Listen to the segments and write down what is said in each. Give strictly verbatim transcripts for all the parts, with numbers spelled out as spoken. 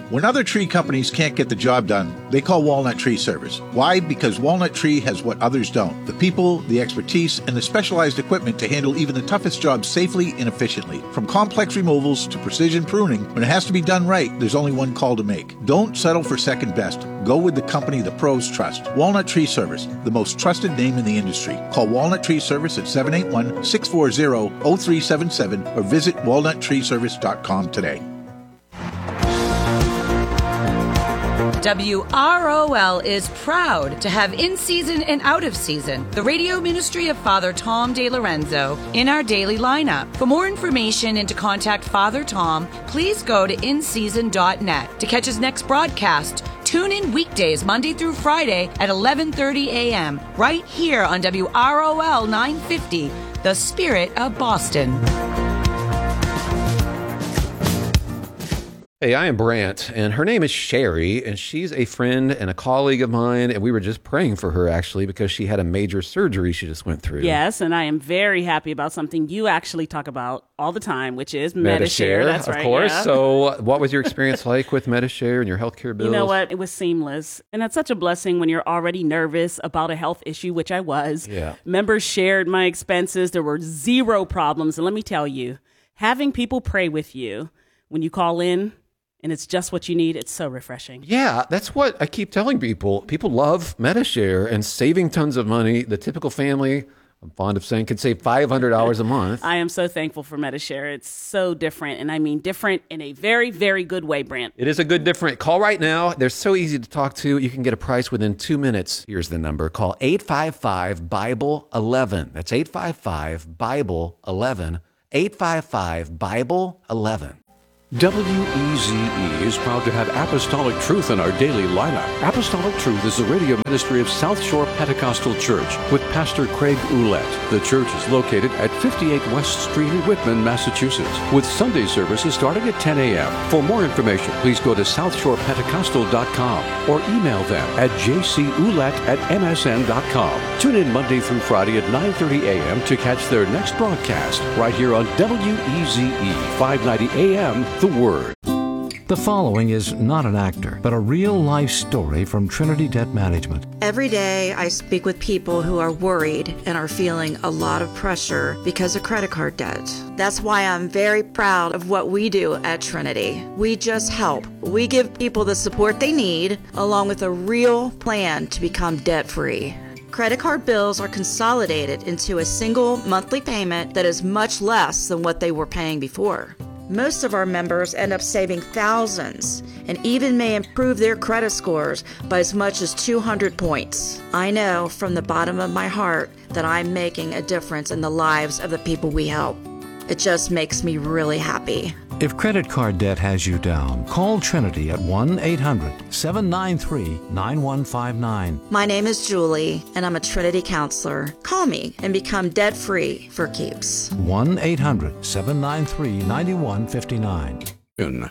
When other tree companies can't get the job done, they call Walnut Tree Service. Why? Because Walnut Tree has what others don't. The people, the expertise, and the specialized equipment to handle even the toughest jobs safely and efficiently. From complex removals to precision pruning, when it has to be done right, there's only one call to make. Don't settle for second best. Go with the company the pros trust. Walnut Tree Service, the most trusted name in the industry. Call Walnut Tree Service at seven eight one, six four zero, zero three seven seven or visit walnut tree service dot com today. W R O L is proud to have in-season and out-of-season the radio ministry of Father Tom DeLorenzo in our daily lineup. For more information and to contact Father Tom, please go to in season dot net. To catch his next broadcast, tune in weekdays Monday through Friday at eleven thirty a.m. right here on W R O L nine fifty, The Spirit of Boston. Hey, I am Brant, and her name is Sherry, and she's a friend and a colleague of mine, and we were just praying for her, actually, because she had a major surgery she just went through. Yes, and I am very happy about something you actually talk about all the time, which is Medi-Share. Medi-Share, That's of right, course. yeah. So what was your experience like with Medi-Share and your healthcare bills? You know what? It was seamless, and that's such a blessing when you're already nervous about a health issue, which I was. Yeah. Members shared my expenses. There were zero problems, and let me tell you, having people pray with you when you call in, and it's just what you need, it's so refreshing. Yeah, that's what I keep telling people. People love Medi-Share and saving tons of money. The typical family, I'm fond of saying, could save five hundred dollars a month. I am so thankful for Medi-Share. It's so different, and I mean different in a very, very good way, Brant. It is a good different. Call right now. They're so easy to talk to. You can get a price within two minutes. Here's the number. Call eight five five, Bible eleven. That's eight five five, Bible eleven. eight five five, Bible eleven. W E Z E is proud to have Apostolic Truth in our daily lineup. Apostolic Truth is the radio ministry of South Shore Pentecostal Church with Pastor Craig Ouellette. The church is located at fifty-eight West Street in Whitman, Massachusetts, with Sunday services starting at ten a.m. For more information, please go to south shore pentecostal dot com or email them at j c ouellette at m s n dot com. Tune in Monday through Friday at nine thirty a.m. to catch their next broadcast right here on W E Z E, five ninety a m The Word. The following is not an actor, but a real-life story from Trinity Debt Management. Every day I speak with people who are worried and are feeling a lot of pressure because of credit card debt. That's why I'm very proud of what we do at Trinity. We just help. We give people the support they need, along with a real plan to become debt-free. Credit card bills are consolidated into a single monthly payment that is much less than what they were paying before. Most of our members end up saving thousands and even may improve their credit scores by as much as two hundred points. I know from the bottom of my heart that I'm making a difference in the lives of the people we help. It just makes me really happy. If credit card debt has you down, call Trinity at one eight hundred, seven nine three, nine one five nine. My name is Julie, and I'm a Trinity counselor. Call me and become debt-free for keeps. one eight hundred, seven nine three, nine one five nine. In.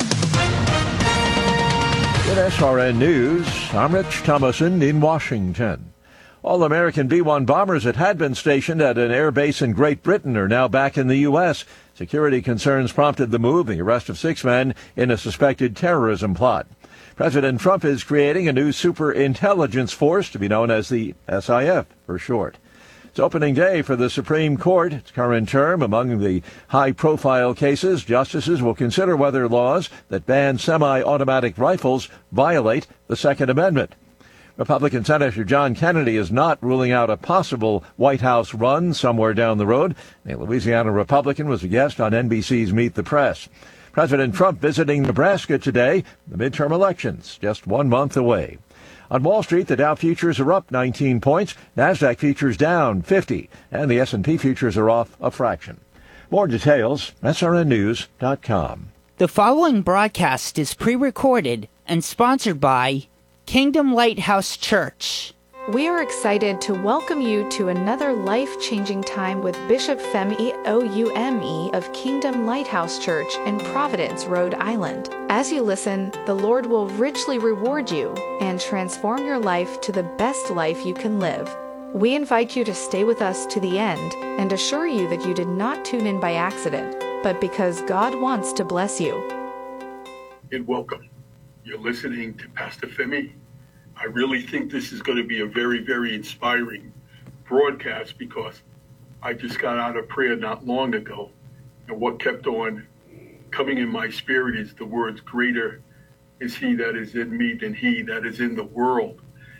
With S R N News, I'm Rich Thomason in Washington. All American B one bombers that had been stationed at an air base in Great Britain are now back in the U S Security concerns prompted the move, the arrest of six men in a suspected terrorism plot. President Trump is creating a new superintelligence force to be known as the S I F for short. It's opening day for the Supreme Court, its current term. Among the high-profile cases, justices will consider whether laws that ban semi-automatic rifles violate the Second Amendment. Republican Senator John Kennedy is not ruling out a possible White House run somewhere down the road. A Louisiana Republican was a guest on N B C's Meet the Press. President Trump visiting Nebraska today, the midterm elections just one month away. On Wall Street, the Dow futures are up nineteen points, NASDAQ futures down fifty, and the S and P futures are off a fraction. More details, S R N news dot com. The following broadcast is pre-recorded and sponsored by Kingdom Lighthouse Church. We are excited to welcome you to another life-changing time with Bishop Femi Oume of Kingdom Lighthouse Church in Providence, Rhode Island. As you listen, the Lord will richly reward you and transform your life to the best life you can live. We invite you to stay with us to the end and assure you that you did not tune in by accident, but because God wants to bless you. And welcome You're listening to Pastor Femi. I really think this is going to be a very, very inspiring broadcast because I just got out of prayer not long ago. And what kept on coming in my spirit is the words, greater is he that is in me than he that is in the world.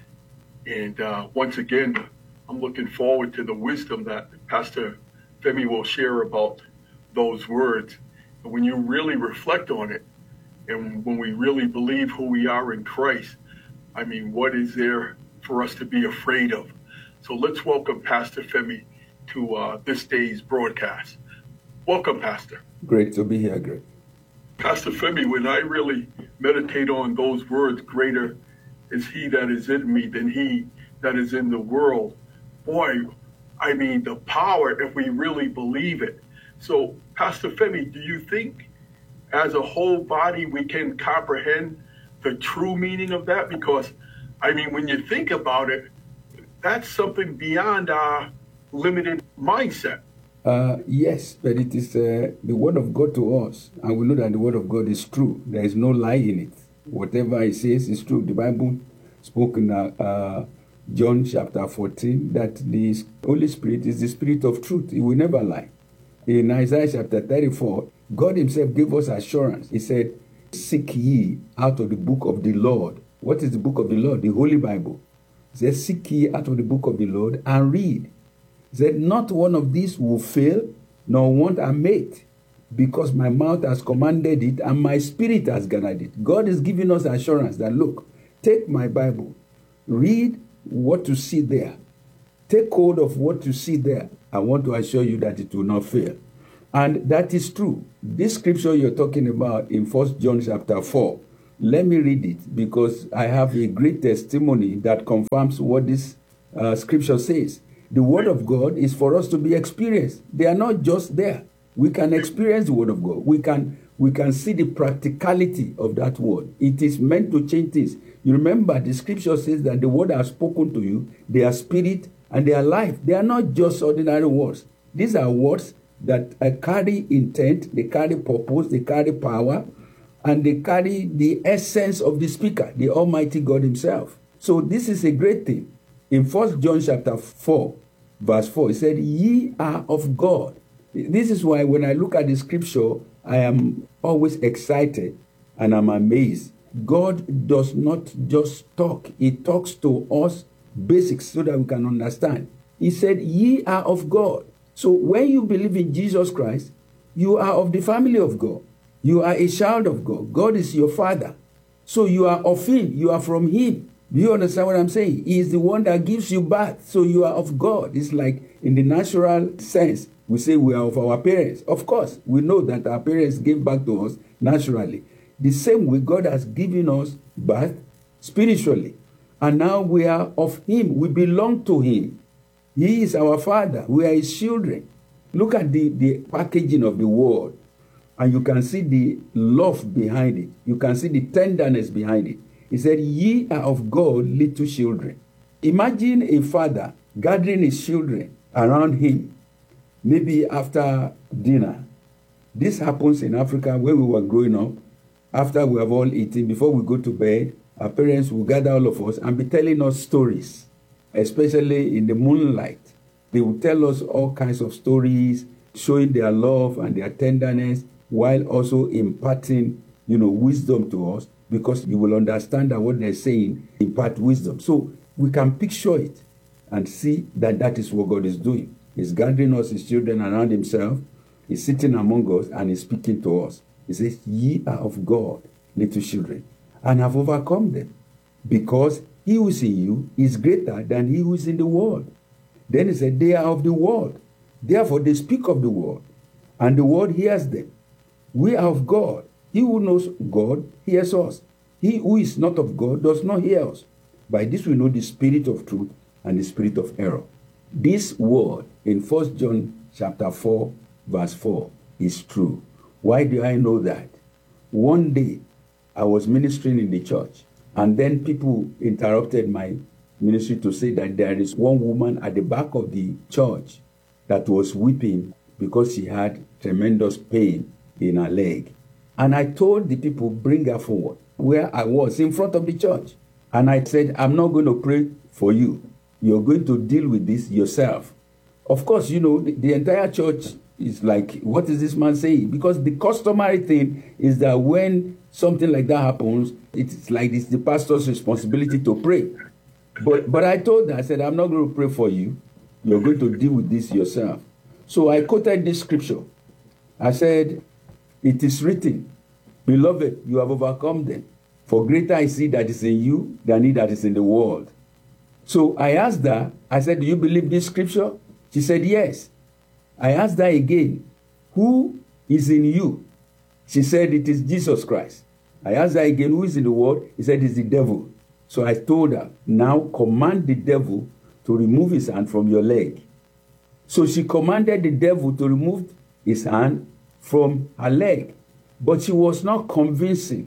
And uh, once again, I'm looking forward to the wisdom that Pastor Femi will share about those words. And when you really reflect on it, and when we really believe who we are in Christ, I mean, what is there for us to be afraid of? So let's welcome Pastor Femi to uh, this day's broadcast. Welcome, Pastor. Great to be here, Greg. Pastor Femi, when I really meditate on those words, greater is he that is in me than he that is in the world, boy, I mean, the power if we really believe it. So, Pastor Femi, do you think as a whole body we can comprehend the true meaning of that? Because, I mean, when you think about it, that's something beyond our limited mindset. Uh, yes, but it is uh, the word of God to us, and we know that the word of God is true. There is no lie in it. Whatever it says is true. The Bible spoke in uh, uh, John chapter fourteen that the Holy Spirit is the Spirit of truth. He will never lie. In Isaiah chapter thirty-four, God himself gave us assurance. He said, seek ye out of the book of the Lord. What is the book of the Lord? The Holy Bible. He said, seek ye out of the book of the Lord and read. He said, not one of these will fail, nor want a mate, because my mouth has commanded it and my spirit has gathered it. God is giving us assurance that, look, take my Bible, read what you see there. Take hold of what you see there. I want to assure you that it will not fail. And that is true. This scripture you're talking about in First John chapter four, let me read it because I have a great testimony that confirms what this uh, scripture says. The word of God is for us to be experienced. They are not just there. We can experience the word of God. We can, we can see the practicality of that word. It is meant to change things. You remember the scripture says that the word has spoken to you, they are spirit and they are life. They are not just ordinary words. These are words that uh, carry intent, they carry purpose, they carry power, and they carry the essence of the speaker, the Almighty God himself. So this is a great thing. In First John chapter four, verse four, it said, ye are of God. This is why when I look at the scripture, I am always excited and I'm amazed. God does not just talk. He talks to us basics so that we can understand. He said, ye are of God. So when you believe in Jesus Christ, you are of the family of God. You are a child of God. God is your father. So you are of him. You are from him. Do you understand what I'm saying? He is the one that gives you birth. So you are of God. It's like in the natural sense, we say we are of our parents. Of course, we know that our parents gave back to us naturally. The same way God has given us birth spiritually. And now we are of him. We belong to him. He is our father. We are his children. Look at the, the packaging of the word. And you can see the love behind it. You can see the tenderness behind it. He said, ye are of God, little children. Imagine a father gathering his children around him, maybe after dinner. This happens in Africa when we were growing up. After we have all eaten, before we go to bed, our parents will gather all of us and be telling us stories, especially in the moonlight. They will tell us all kinds of stories, showing their love and their tenderness, while also imparting, you know, wisdom to us, because you will understand that what they're saying impart wisdom. So we can picture it and see that that is what God is doing. He's gathering us, his children, around himself. He's sitting among us and he's speaking to us. He says, ye are of God, little children, and have overcome them, because he who is in you is greater than he who is in the world. Then he said, they are of the world. Therefore they speak of the world, and the world hears them. We are of God. He who knows God hears us. He who is not of God does not hear us. By this we know the spirit of truth and the spirit of error. This word in First John chapter four, verse four is true. Why do I know that? One day, I was ministering in the church, and then people interrupted my ministry to say that there is one woman at the back of the church that was weeping because she had tremendous pain in her leg. And I told the people, bring her forward. where I was in front of the church. And I said, I'm not going to pray for you. You're going to deal with this yourself. Of course, you know, the, the entire church is like, what is this man saying? Because the customary thing is that when something like that happens, it's like it's the pastor's responsibility to pray. But but I told her, I said, I'm not going to pray for you. You're going to deal with this yourself. So I quoted this scripture. I said, it is written, beloved, you have overcome them. For greater is he that is in you than he that is in the world. So I asked her, I said, do you believe this scripture? She said, yes. I asked her again, who is in you? She said, it is Jesus Christ. I asked her again, who is in the world? He said, it's the devil. So I told her, now command the devil to remove his hand from your leg. So she commanded the devil to remove his hand from her leg. But she was not convincing.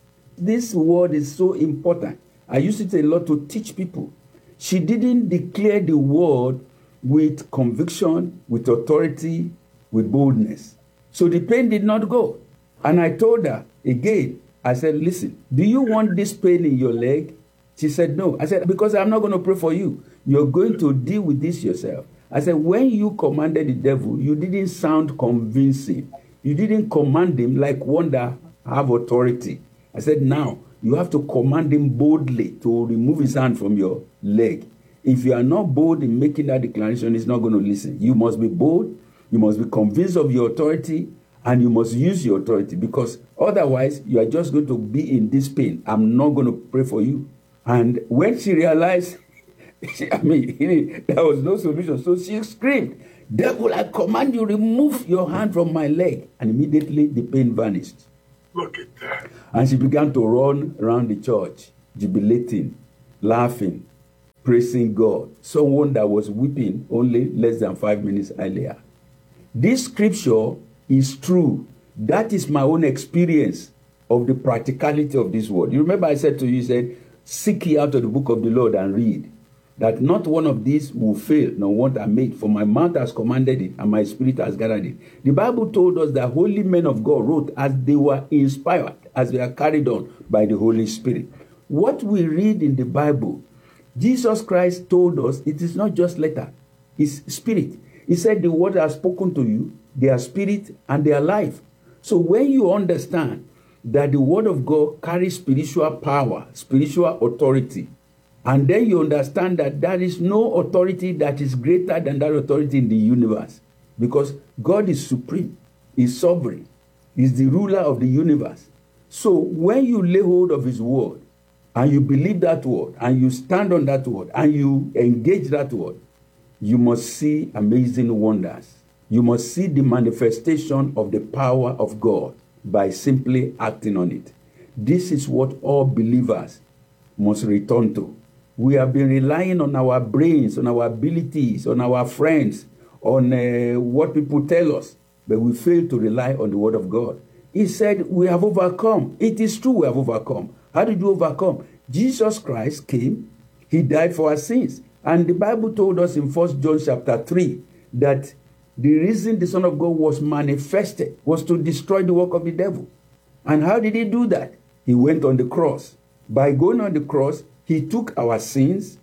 This word is so important. I used it a lot to teach people. She didn't declare the word with conviction, with authority, with boldness. So the pain did not go. And I told her again, I said, listen, do you want this pain in your leg? She said, no. I said, because I'm not going to pray for you. You're going to deal with this yourself. I said, when you commanded the devil, you didn't sound convincing. You didn't command him like one that have authority. I said, now you have to command him boldly to remove his hand from your leg. If you are not bold in making that declaration, he's not going to listen. You must be bold. You must be convinced of your authority, and you must use your authority, because otherwise you are just going to be in this pain. I'm not going to pray for you. And when she realized, she, I mean, there was no solution, so she screamed, devil, I command you, remove your hand from my leg. And immediately the pain vanished. Look at that. And she began to run around the church, jubilating, laughing, praising God. Someone that was weeping only less than five minutes earlier. This scripture is true. That is my own experience of the practicality of this word. You remember I said to you, he said, seek ye out of the book of the Lord and read, that not one of these will fail, nor want I made, for my mouth has commanded it, and my spirit has gathered it. The Bible told us that holy men of God wrote as they were inspired, as they are carried on by the Holy Spirit. What we read in the Bible, Jesus Christ told us it is not just letter, it's spirit. He said the word has spoken to you, they are spirit and they are life. So when you understand that the word of God carries spiritual power, spiritual authority, and then you understand that there is no authority that is greater than that authority in the universe, because God is supreme, is sovereign, is the ruler of the universe. So when you lay hold of his word, and you believe that word, and you stand on that word, and you engage that word, you must see amazing wonders. You must see the manifestation of the power of God by simply acting on it. This is what all believers must return to. We have been relying on our brains, on our abilities, on our friends, on uh, what people tell us, but we fail to rely on the word of God. He said, we have overcome. It is true we have overcome. How did you overcome? Jesus Christ came, he died for our sins. And the Bible told us in First John chapter three that the reason the Son of God was manifested was to destroy the work of the devil. And how did he do that? He went on the cross. By going on the cross, he took our sins,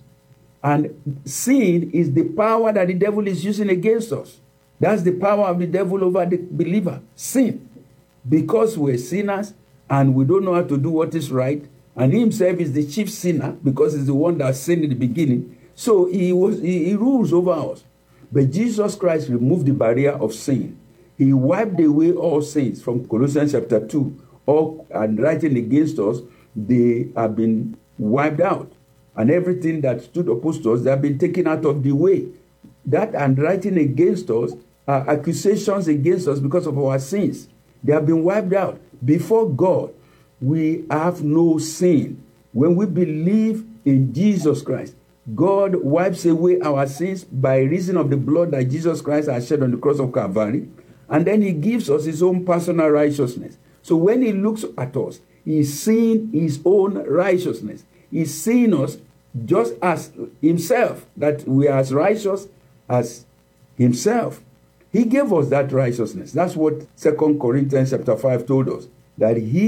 and sin is the power that the devil is using against us. That's the power of the devil over the believer, sin. Because we're sinners and we don't know how to do what is right, and he himself is the chief sinner because he's the one that sinned in the beginning. So he was he, he rules over us. But Jesus Christ removed the barrier of sin. He wiped away all sins from Colossians chapter two. All handwriting against us, they have been wiped out. And everything that stood opposed to us, they have been taken out of the way. That handwriting against us are accusations against us because of our sins. They have been wiped out. Before God, we have no sin. When we believe in Jesus Christ, God wipes away our sins by reason of the blood that Jesus Christ has shed on the cross of Calvary. And then he gives us his own personal righteousness. So when he looks at us, he's seeing his own righteousness. He's seeing us just as himself, that we are as righteous as himself. He gave us that righteousness. That's what Second Corinthians chapter five told us, that he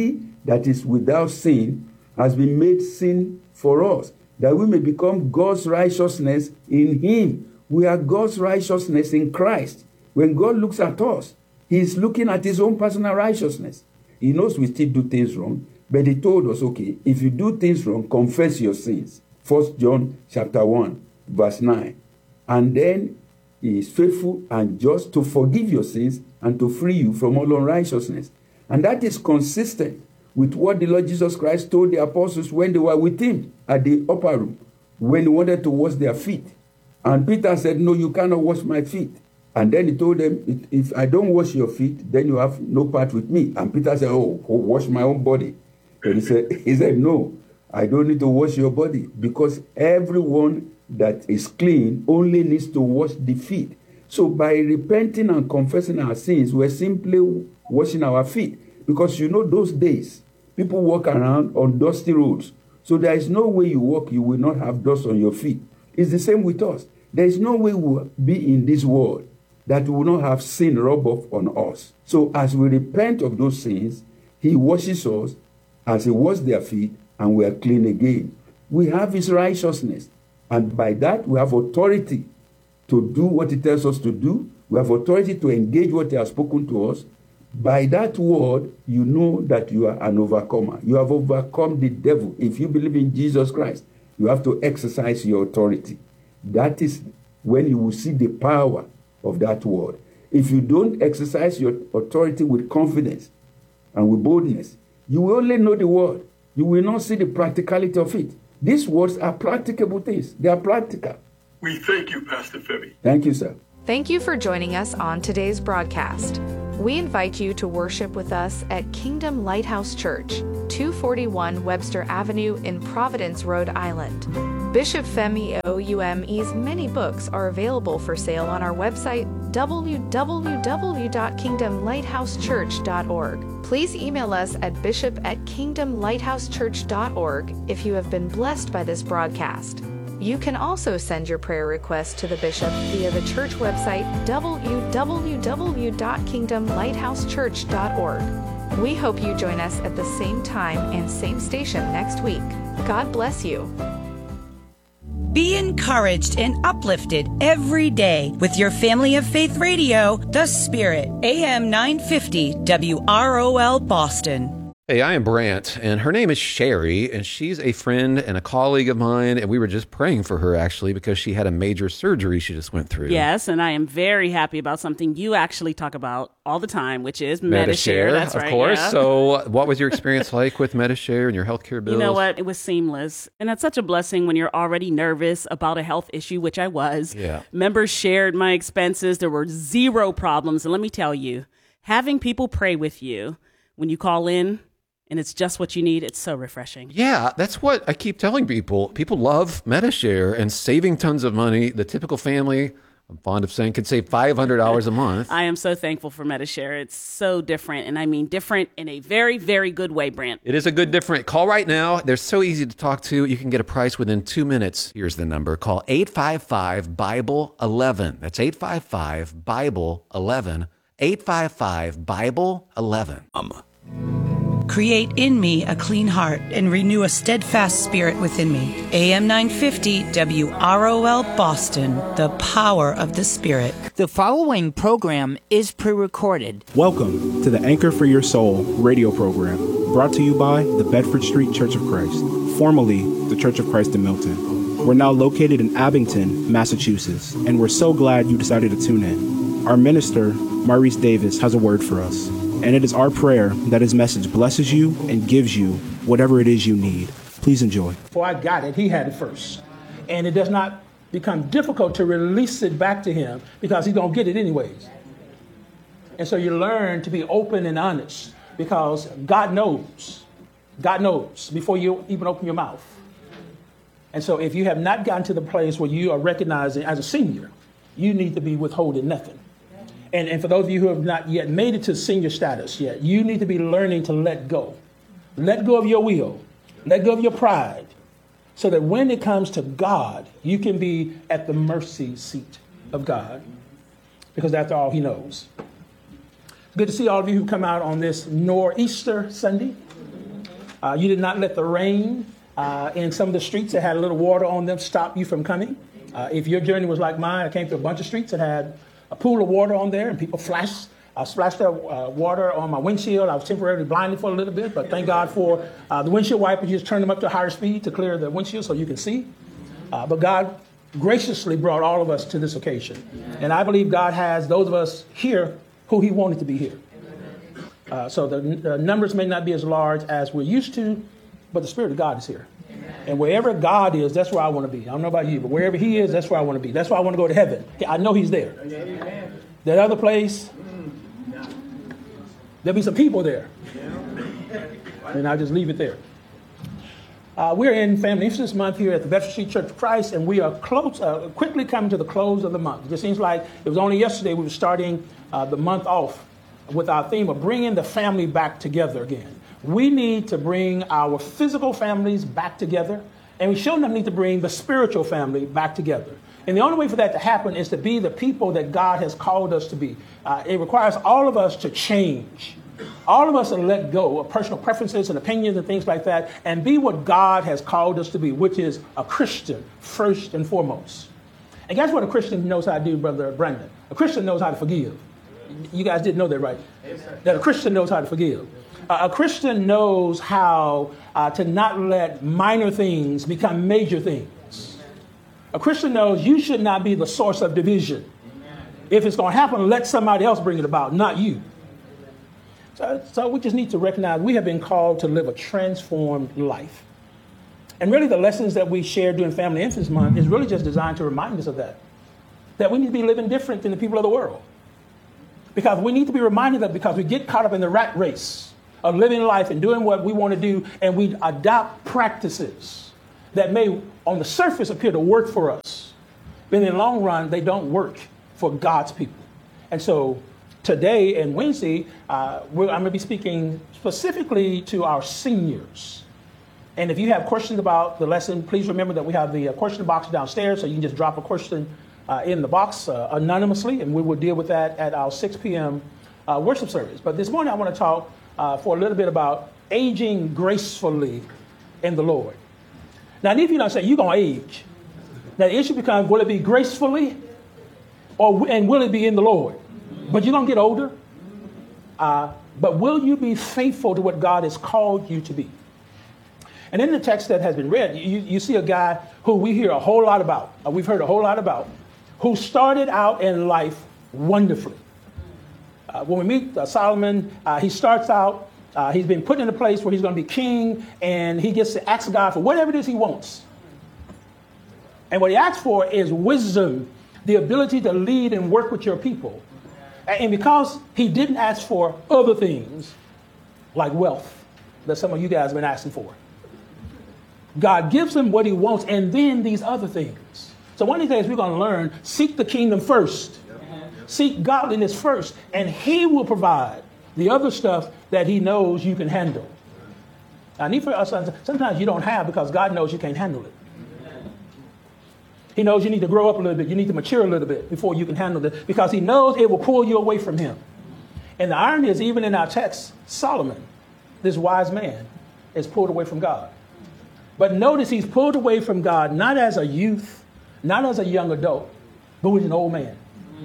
that is without sin has been made sin for us, that we may become God's righteousness in him. We are God's righteousness in Christ. When God looks at us, he is looking at his own personal righteousness. He knows we still do things wrong, but he told us, okay, if you do things wrong, confess your sins. First John chapter one, verse nine. And then he is faithful and just to forgive your sins and to free you from all unrighteousness. And that is consistent with what the Lord Jesus Christ told the apostles when they were with him at the upper room, when he wanted to wash their feet. And Peter said, no, you cannot wash my feet. And then he told them, if I don't wash your feet, then you have no part with me. And Peter said, oh, wash my own body. And he said, he said, no, I don't need to wash your body, because everyone that is clean only needs to wash the feet. So by repenting and confessing our sins, we're simply washing our feet. Because you know those days, people walk around on dusty roads. So there is no way you walk, you will not have dust on your feet. It's the same with us. There is no way we will be in this world that we will not have sin rub off on us. So as we repent of those sins, he washes us as he washed their feet, and we are clean again. We have his righteousness. And by that, we have authority to do what he tells us to do. We have authority to engage what he has spoken to us. By that word, you know that you are an overcomer. You have overcome the devil. If you believe in Jesus Christ, you have to exercise your authority. That is when you will see the power of that word. If you don't exercise your authority with confidence and with boldness, you will only know the word. You will not see the practicality of it. These words are practicable things. They are practical. We thank you, Pastor Femi. Thank you, sir. Thank you for joining us on today's broadcast. We invite you to worship with us at Kingdom Lighthouse Church, two forty-one Webster Avenue in Providence, Rhode Island. Bishop Femi Oume's many books are available for sale on our website, w w w dot kingdom lighthouse church dot org. Please email us at bishop at kingdom lighthouse church dot org if you have been blessed by this broadcast. You can also send your prayer request to the bishop via the church website, w w w dot kingdom lighthouse church dot org. We hope you join us at the same time and same station next week. God bless you. Be encouraged and uplifted every day with your Family of Faith Radio, The Spirit, A M nine fifty W R O L Boston. Hey, I am Brant, and her name is Sherry, and she's a friend and a colleague of mine, and we were just praying for her, actually, because she had a major surgery she just went through. Yes, and I am very happy about something you actually talk about all the time, which is Medi-Share. Medi-Share, That's of right, course. yeah. So what was your experience like with Medi-Share and your healthcare bills? You know what? It was seamless. And that's such a blessing when you're already nervous about a health issue, which I was. Yeah. Members shared my expenses. There were zero problems. And let me tell you, having people pray with you when you call in, and it's just what you need, it's so refreshing. Yeah, that's what I keep telling people. People love Medi-Share and saving tons of money. The typical family, I'm fond of saying, could save five hundred dollars a month. I am so thankful for Medi-Share. It's so different, and I mean different in a very, very good way, Brant. It is a good different. Call right now. They're so easy to talk to. You can get a price within two minutes. Here's the number. Call eight five five Bible eleven. That's eight five five Bible eleven. eight five five Bible eleven. Um. Create in me a clean heart and renew a steadfast spirit within me. A M nine fifty W R O L Boston, the power of the Spirit. The following program is pre-recorded. Welcome to the Anchor for Your Soul radio program, brought to you by the Bedford Street Church of Christ, formerly the Church of Christ in Milton. We're now located in Abington, Massachusetts, and we're so glad you decided to tune in. Our minister, Maurice Davis, has a word for us. And it is our prayer that his message blesses you and gives you whatever it is you need. Please enjoy. Before I got it, he had it first. And it does not become difficult to release it back to him because he's going to get it anyways. And so you learn to be open and honest because God knows. God knows before you even open your mouth. And so if you have not gotten to the place where you are recognizing as a senior, you need to be withholding nothing. And, and for those of you who have not yet made it to senior status yet, you need to be learning to let go. Let go of your will. Let go of your pride. So that when it comes to God, you can be at the mercy seat of God. Because that's all he knows. Good to see all of you who come out on this Nor'easter Sunday. Uh, you did not let the rain uh, in some of the streets that had a little water on them stop you from coming. Uh, if your journey was like mine, I came through a bunch of streets that had a pool of water on there, and people flashed, uh, splashed their uh, water on my windshield. I was temporarily blinded for a little bit, but thank God for uh, the windshield wipers. You just turn them up to higher speed to clear the windshield so you can see. Uh, but God graciously brought all of us to this occasion. And I believe God has those of us here who he wanted to be here. Uh, so the, the numbers may not be as large as we're used to, but the Spirit of God is here. And wherever God is, that's where I want to be. I don't know about you, but wherever he is, that's where I want to be. That's why I want to go to heaven. I know he's there. That other place, there'll be some people there. And I'll just leave it there. Uh, we're in Family Emphasis Month here at the Bedford Street Church of Christ, and we are close, uh, quickly coming to the close of the month. It just seems like it was only yesterday we were starting uh, the month off with our theme of bringing the family back together again. We need to bring our physical families back together, and we sure enough need to bring the spiritual family back together. And the only way for that to happen is to be the people that God has called us to be. Uh, it requires all of us to change. All of us to let go of personal preferences and opinions and things like that and be what God has called us to be, which is a Christian first and foremost. And guess what a Christian knows how to do, Brother Brandon? A Christian knows how to forgive. You guys didn't know that, right? That a Christian knows how to forgive. Uh, a Christian knows how uh, to not let minor things become major things. A Christian knows you should not be the source of division. If it's going to happen, let somebody else bring it about, not you. So, so we just need to recognize we have been called to live a transformed life. And really the lessons that we share during Family Emphasis Month is really just designed to remind us of that. That we need to be living different than the people of the world. Because we need to be reminded of, because we get caught up in the rat race of living life and doing what we want to do, and we adopt practices that may on the surface appear to work for us, but in the long run they don't work for God's people. And so today and Wednesday, uh, we're, I'm going to be speaking specifically to our seniors. And if you have questions about the lesson, please remember that we have the uh, question box downstairs, so you can just drop a question uh, in the box uh, anonymously, and we will deal with that at our six p.m. Uh, worship service. But this morning I want to talk uh, for a little bit about aging gracefully in the Lord. Now, if you don't say you're going to age, now the issue becomes, will it be gracefully, or and will it be in the Lord? But you're going to get older. Uh, but will you be faithful to what God has called you to be? And in the text that has been read, you, you see a guy who we hear a whole lot about, uh, we've heard a whole lot about, who started out in life wonderfully. Uh, when we meet uh, Solomon, uh, he starts out, uh, he's been put in a place where he's going to be king, and he gets to ask God for whatever it is he wants. And what he asks for is wisdom, the ability to lead and work with your people. And because he didn't ask for other things like wealth that some of you guys have been asking for, God gives him what he wants and then these other things. So one of these days we're going to learn, seek the kingdom first. Seek godliness first, and he will provide the other stuff that he knows you can handle. I need for us, sometimes you don't have because God knows you can't handle it. He knows you need to grow up a little bit. You need to mature a little bit before you can handle it, because he knows it will pull you away from him. And the irony is, even in our text, Solomon, this wise man, is pulled away from God. But notice he's pulled away from God not as a youth, not as a young adult, but as an old man.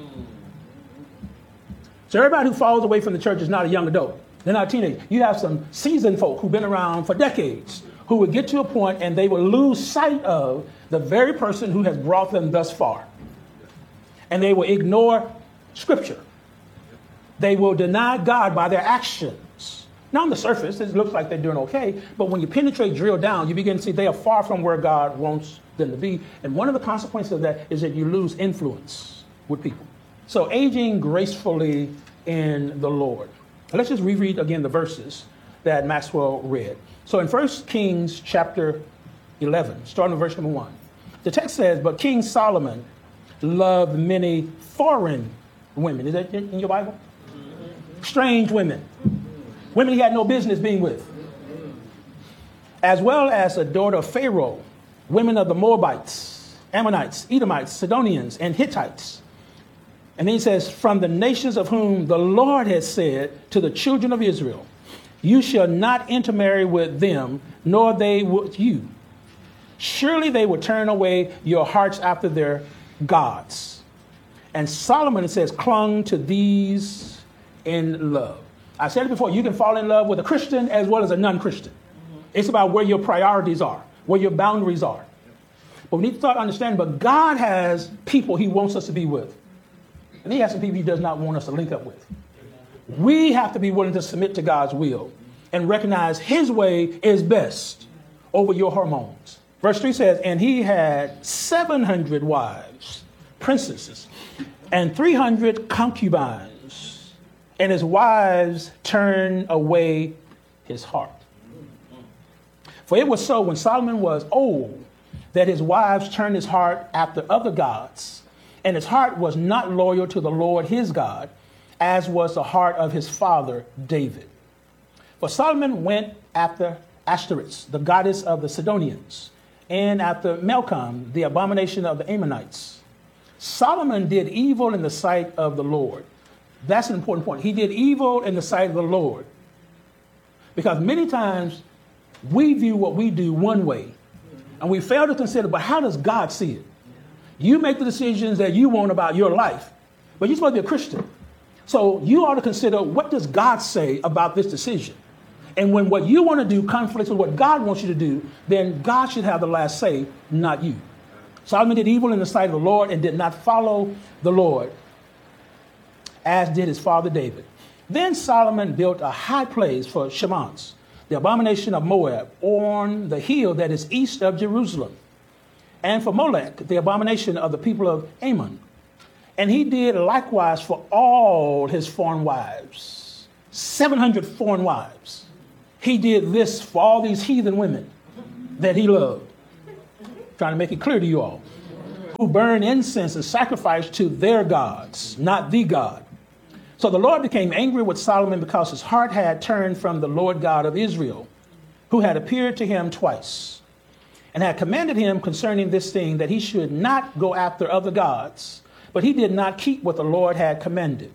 So everybody who falls away from the church is not a young adult. They're not a teenager. You have some seasoned folk who've been around for decades who will get to a point and they will lose sight of the very person who has brought them thus far. And they will ignore Scripture. They will deny God by their actions. Now, on the surface, it looks like they're doing okay, but when you penetrate, drill down, you begin to see they are far from where God wants them to be. And one of the consequences of that is that you lose influence with people. So aging gracefully in the Lord. Let's just reread again the verses that Maxwell read. So in First Kings chapter eleven, starting with verse number one, the text says, but King Solomon loved many foreign women. Is that in your Bible? Strange women. Women he had no business being with. As well as the daughter of Pharaoh, women of the Moabites, Ammonites, Edomites, Sidonians, and Hittites. And then he says, from the nations of whom the Lord has said to the children of Israel, You shall not intermarry with them, nor they with you. Surely they will turn away your hearts after their gods. And Solomon, it says, clung to these in love. I said it before, you can fall in love with a Christian as well as a non-Christian. Mm-hmm. It's about where your priorities are, where your boundaries are. But we need to start understanding, but God has people he wants us to be with. And he has some people he does not want us to link up with. We have to be willing to submit to God's will and recognize his way is best over your hormones. Verse three says, and he had seven hundred wives, princesses, and three hundred concubines, and his wives turned away his heart. For it was so when Solomon was old that his wives turned his heart after other gods, and his heart was not loyal to the Lord his God, as was the heart of his father David. For Solomon went after Ashtoreth, the goddess of the Sidonians, and after Milcom, the abomination of the Ammonites. Solomon did evil in the sight of the Lord. That's an important point. He did evil in the sight of the Lord. Because many times we view what we do one way, and we fail to consider, but how does God see it? You make the decisions that you want about your life, but you're supposed to be a Christian. So you ought to consider, what does God say about this decision? And when what you want to do conflicts with what God wants you to do, then God should have the last say, not you. Solomon did evil in the sight of the Lord and did not follow the Lord, as did his father David. Then Solomon built a high place for Shemans, the abomination of Moab, on the hill that is east of Jerusalem, and for Molech, the abomination of the people of Ammon. And he did likewise for all his foreign wives, seven hundred foreign wives. He did this for all these heathen women that he loved. Trying to make it clear to you all. Who burn incense and sacrifice to their gods, not the God. So the Lord became angry with Solomon because his heart had turned from the Lord God of Israel, who had appeared to him twice, and had commanded him concerning this thing that he should not go after other gods, but he did not keep what the Lord had commanded.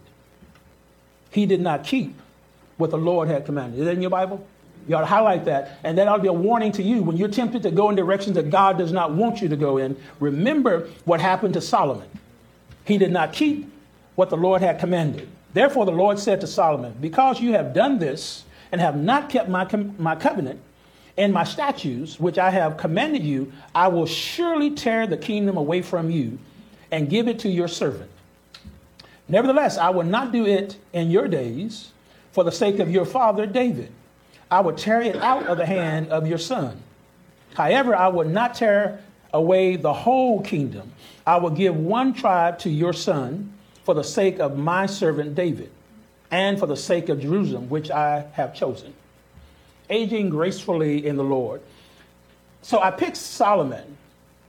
He did not keep what the Lord had commanded. Is that in your Bible? You ought to highlight that, and that ought to be a warning to you when you're tempted to go in directions that God does not want you to go in. Remember what happened to Solomon. He did not keep what the Lord had commanded. Therefore the Lord said to Solomon, because you have done this and have not kept my, com- my covenant and my statutes, which I have commanded you, I will surely tear the kingdom away from you and give it to your servant. Nevertheless, I will not do it in your days for the sake of your father David. I will tear it out of the hand of your son. However, I will not tear away the whole kingdom. I will give one tribe to your son for the sake of my servant David and for the sake of Jerusalem, which I have chosen. Aging gracefully in the Lord. So I picked Solomon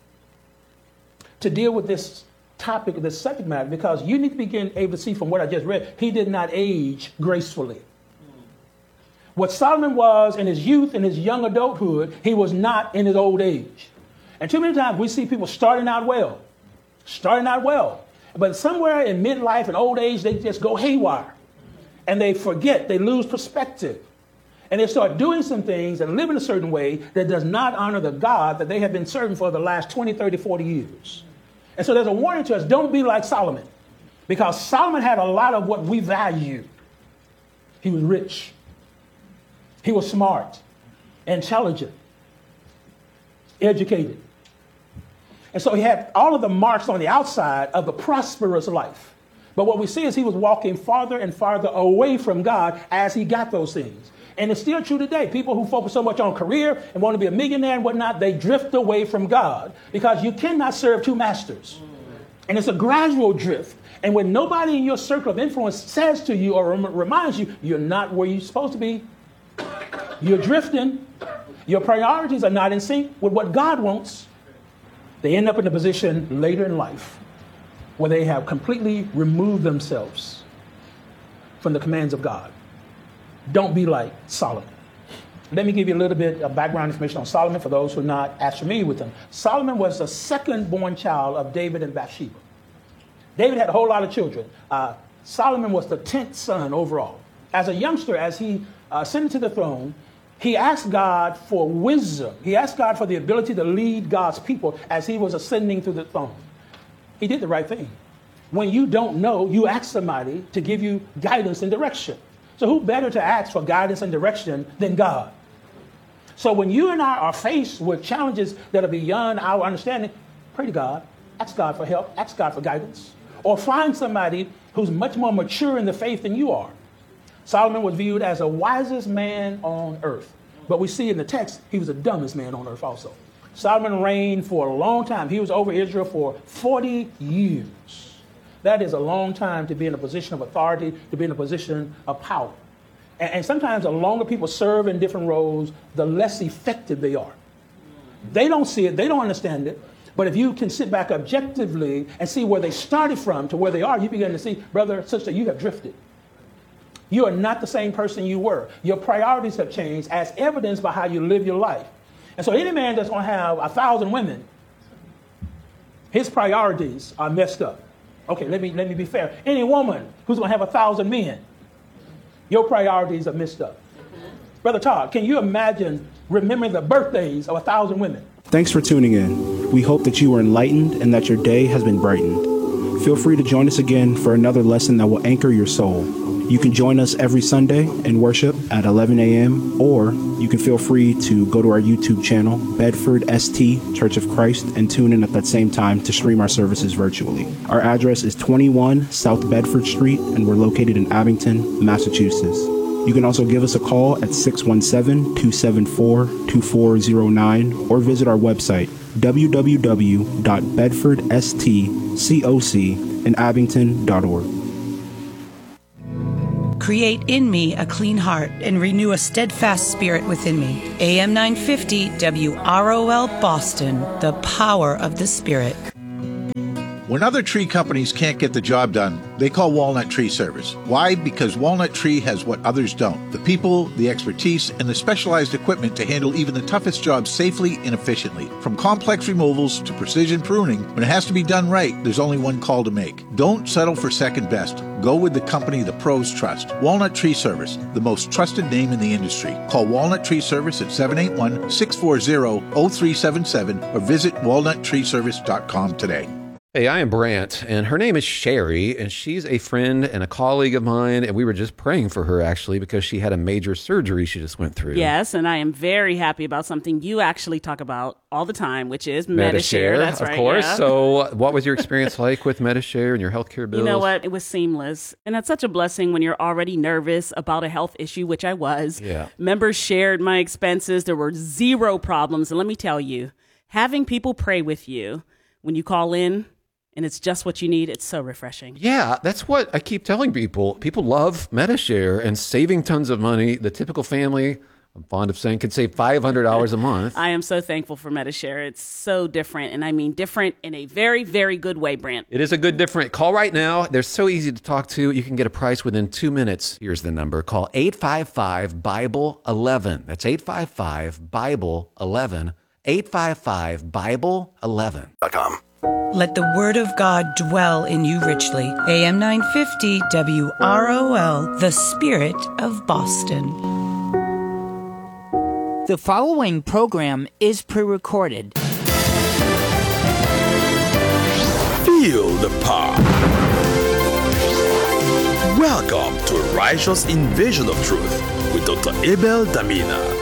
to deal with this topic, this subject matter, because you need to begin able to see from what I just read, he did not age gracefully. What Solomon was in his youth, in his young adulthood, he was not in his old age. And too many times we see people starting out well, starting out well, but somewhere in midlife and old age, they just go haywire and they forget, they lose perspective. And they start doing some things and living a certain way that does not honor the God that they have been serving for the last twenty, thirty, forty years. And so there's a warning to us, don't be like Solomon, because Solomon had a lot of what we value. He was rich. He was smart, intelligent, educated. And so he had all of the marks on the outside of a prosperous life. But what we see is he was walking farther and farther away from God as he got those things. And it's still true today. People who focus so much on career and want to be a millionaire and whatnot, they drift away from God because you cannot serve two masters. And it's a gradual drift. And when nobody in your circle of influence says to you or rem- reminds you, you're not where you're supposed to be, you're drifting, your priorities are not in sync with what God wants, they end up in a position later in life where they have completely removed themselves from the commands of God. Don't be like Solomon. Let me give you a little bit of background information on Solomon for those who are not as familiar with him. Solomon was the second born child of David and Bathsheba. David had a whole lot of children. Uh, Solomon was the tenth son overall. As a youngster, as he uh, ascended to the throne, he asked God for wisdom. He asked God for the ability to lead God's people as he was ascending through the throne. He did the right thing. When you don't know, you ask somebody to give you guidance and direction. So who better to ask for guidance and direction than God? So when you and I are faced with challenges that are beyond our understanding, pray to God, ask God for help, ask God for guidance, or find somebody who's much more mature in the faith than you are. Solomon was viewed as the wisest man on earth, but we see in the text he was the dumbest man on earth also. Solomon reigned for a long time. He was over Israel for forty years. That is a long time to be in a position of authority, to be in a position of power. And, and sometimes the longer people serve in different roles, the less effective they are. They don't see it, they don't understand it. But if you can sit back objectively and see where they started from to where they are, you begin to see, brother, sister, you have drifted. You are not the same person you were. Your priorities have changed as evidenced by how you live your life. And so any man that's going to have a thousand women, his priorities are messed up. Okay, let me, let me be fair. Any woman who's going to have a thousand men, your priorities are messed up. Brother Todd, can you imagine remembering the birthdays of a thousand women? Thanks for tuning in. We hope that you were enlightened and that your day has been brightened. Feel free to join us again for another lesson that will anchor your soul. You can join us every Sunday in worship at eleven a.m. or you can feel free to go to our YouTube channel, Bedford S T Church of Christ, and tune in at that same time to stream our services virtually. Our address is twenty-one South Bedford Street, and we're located in Abington, Massachusetts. You can also give us a call at six one seven, two seven four, two four zero nine or visit our website, w w w dot bedford s t coc in abington dot org. Create in me a clean heart and renew a steadfast spirit within me. A M nine fifty W R O L Boston, the power of the Spirit. When other tree companies can't get the job done, they call Walnut Tree Service. Why? Because Walnut Tree has what others don't. The people, the expertise, and the specialized equipment to handle even the toughest jobs safely and efficiently. From complex removals to precision pruning, when it has to be done right, there's only one call to make. Don't settle for second best. Go with the company the pros trust. Walnut Tree Service, the most trusted name in the industry. Call Walnut Tree Service at seven eight one, six four zero, zero three seven seven or visit walnut tree service dot com today. Hey, I am Brant, and her name is Sherry, and she's a friend and a colleague of mine, and we were just praying for her, actually, because she had a major surgery she just went through. Yes, and I am very happy about something you actually talk about all the time, which is Medi-Share. Medi-Share, That's of right, course. yeah. So what was your experience like with Medi-Share and your healthcare bills? You know what? It was seamless. And that's such a blessing when you're already nervous about a health issue, which I was. Yeah. Members shared my expenses. There were zero problems. And let me tell you, having people pray with you when you call in, and it's just what you need, it's so refreshing. Yeah, that's what I keep telling people. People love Medi-Share and saving tons of money. The typical family, I'm fond of saying, can save five hundred dollars a month. I am so thankful for Medi-Share. It's so different, and I mean different in a very, very good way, Brant. It is a good different. Call right now. They're so easy to talk to. You can get a price within two minutes. Here's the number. Call eight five five, Bible eleven. That's eight five five, Bible eleven. eight five five, Bible eleven dot com. Let the word of God dwell in you richly. A M nine fifty W R O L, the Spirit of Boston. The following program is pre-recorded. Feel the power. Welcome to a Righteous Invasion of Truth with Doctor Abel Damina.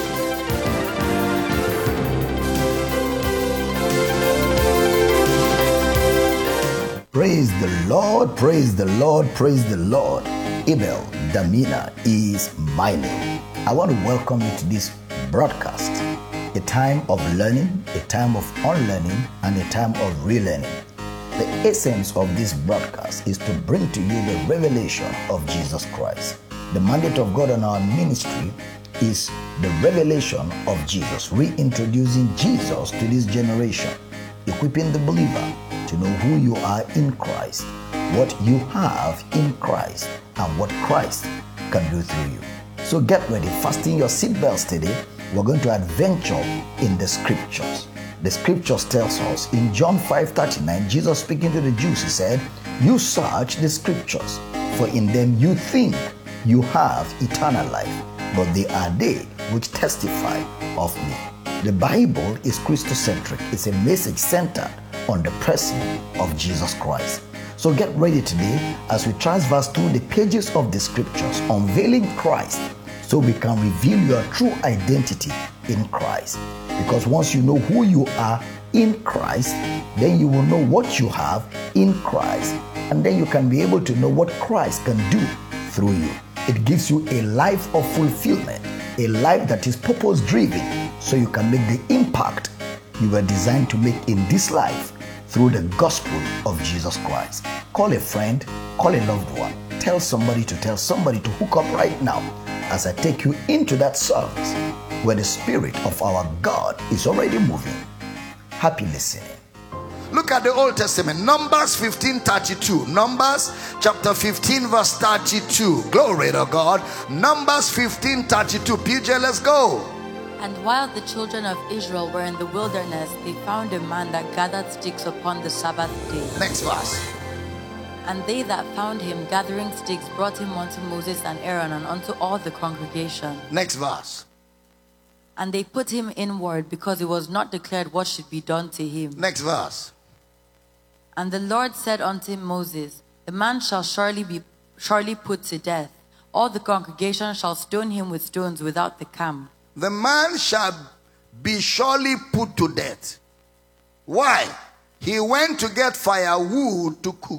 Praise the Lord, praise the Lord, praise the Lord. Abel Damina is my name. I want to welcome you to this broadcast, a time of learning, a time of unlearning, and a time of relearning. The essence of this broadcast is to bring to you the revelation of Jesus Christ. The mandate of God on our ministry is the revelation of Jesus, reintroducing Jesus to this generation, equipping the believer to know who you are in Christ, what you have in Christ, and what Christ can do through you. So get ready, fasten your seatbelts today. We're going to adventure in the scriptures. The scriptures tells us in John five thirty-nine, Jesus speaking to the Jews, he said, "You search the scriptures, for in them you think you have eternal life, but they are they which testify of me. The Bible is Christocentric. It's a message centered on the person of Jesus Christ. So get ready today as we transverse through the pages of the scriptures, unveiling Christ, so we can reveal your true identity in Christ. Because once you know who you are in Christ, then you will know what you have in Christ. And then you can be able to know what Christ can do through you. It gives you a life of fulfillment, a life that is purpose-driven, so you can make the impact you were designed to make in this life through the gospel of Jesus Christ. Call a friend, call a loved one, tell somebody to tell somebody to hook up right now as I take you into that service where the Spirit of our God is already moving. Happy listening. Look at the Old Testament, Numbers fifteen thirty-two. Numbers chapter fifteen verse thirty-two. Glory to God. Numbers fifteen thirty-two. P J, let's go. And while the children of Israel were in the wilderness, they found a man that gathered sticks upon the Sabbath day. Next verse. And they that found him gathering sticks brought him unto Moses and Aaron and unto all the congregation. Next verse. And they put him inward, because it was not declared what should be done to him. Next verse. And the Lord said unto Moses, the man shall surely be surely put to death. All the congregation shall stone him with stones without the camp. The man shall be surely put to death. Why? He went to get firewood to cook.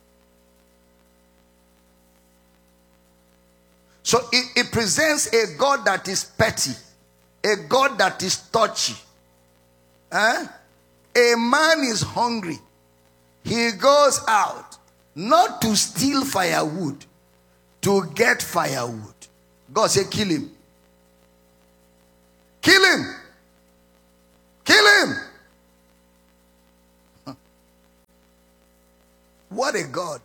So it, it presents a God that is petty, a God that is touchy. Eh? A man is hungry. He goes out not to steal firewood, to get firewood. God said, kill him. Kill him. Kill him. Huh. What a God.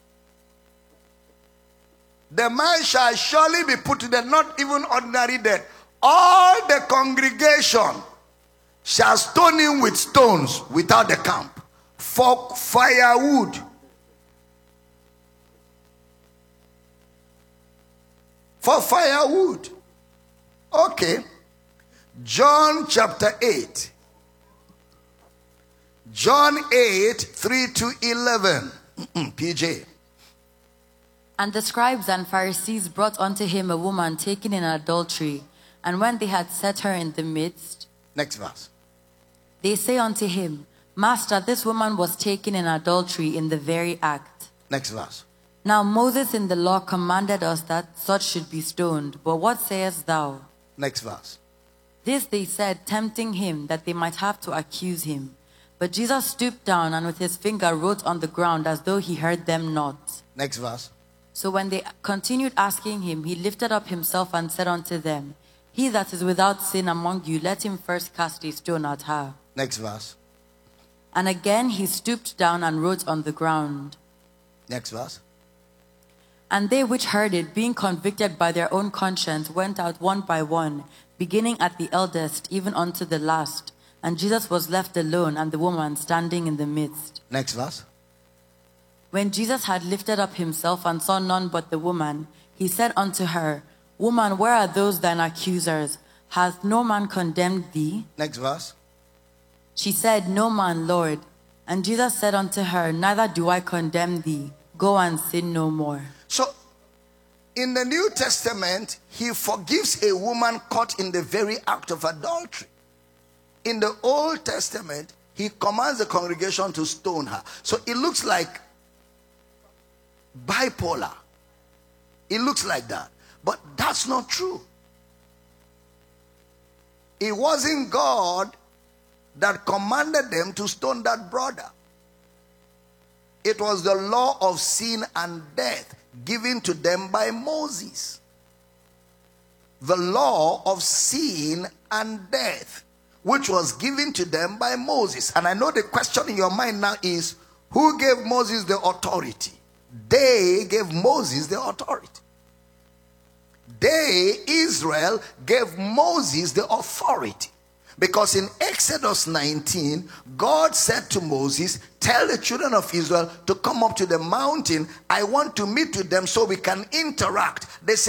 The man shall surely be put to death, not even ordinary death. All the congregation shall stone him with stones without the camp for firewood. For firewood. Okay. John chapter eight. John eight, three to eleven. P J. And the scribes and Pharisees brought unto him a woman taken in adultery. And when they had set her in the midst, next verse, they say unto him, Master, this woman was taken in adultery in the very act. Next verse. Now Moses in the law commanded us that such should be stoned. But what sayest thou? Next verse. This they said, tempting him, that they might have to accuse him. But Jesus stooped down and with his finger wrote on the ground as though he heard them not. Next verse. So when they continued asking him, he lifted up himself and said unto them, He that is without sin among you, let him first cast a stone at her. Next verse. And again he stooped down and wrote on the ground. Next verse. And they which heard it, being convicted by their own conscience, went out one by one, beginning at the eldest, even unto the last. And Jesus was left alone, and the woman standing in the midst. Next verse. When Jesus had lifted up himself and saw none but the woman, he said unto her, Woman, where are those thine accusers? Hath no man condemned thee? Next verse. She said, No man, Lord. And Jesus said unto her, Neither do I condemn thee. Go and sin no more. So, in the New Testament, he forgives a woman caught in the very act of adultery. In the Old Testament, he commands the congregation to stone her. So it looks like bipolar. It looks like that. But that's not true. It wasn't God that commanded them to stone that brother. It was the law of sin and death given to them by Moses. The law of sin and death, which was given to them by Moses. And I know the question in your mind now is, who gave Moses the authority? They gave Moses the authority. They, Israel, gave Moses the authority. Because in Exodus nineteen, God said to Moses, tell the children of Israel to come up to the mountain. I want to meet with them so we can interact. They said,